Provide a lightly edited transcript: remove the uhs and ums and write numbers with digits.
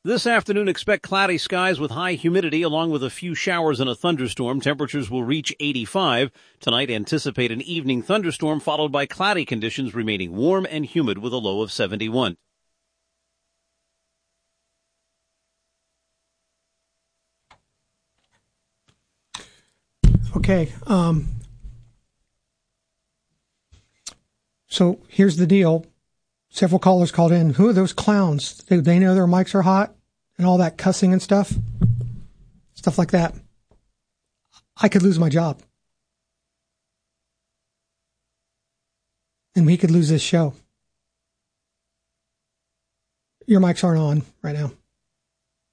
This afternoon, expect cloudy skies with high humidity along with a few showers and a thunderstorm. Temperatures will reach 85. Tonight, anticipate an evening thunderstorm followed by cloudy conditions remaining warm and humid with a low of 71. Okay. So here's the deal. Several callers called in. Who are those clowns? They know their mics are hot and all that cussing and stuff like that. I could lose my job. And we could lose this show. Your mics aren't on right now.